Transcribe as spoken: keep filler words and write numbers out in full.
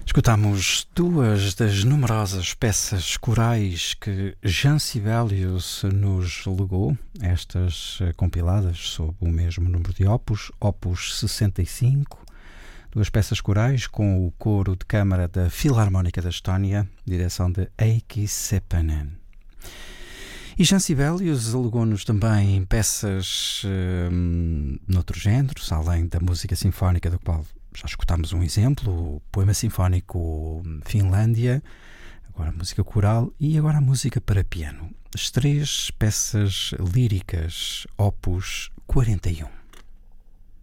Escutamos duas das numerosas peças corais que Jean Sibelius nos legou, estas compiladas sob o mesmo número de opus, opus sessenta e cinco, duas peças corais com o coro de câmara da Filarmónica da Estónia, direção de Heikki Seppänen. E Jean Sibelius alegou-nos também peças hum, noutros géneros, além da música sinfónica, do qual já escutámos um exemplo, o poema sinfónico Finlândia, agora a música coral e agora a música para piano. As três peças líricas, opus quarenta e um.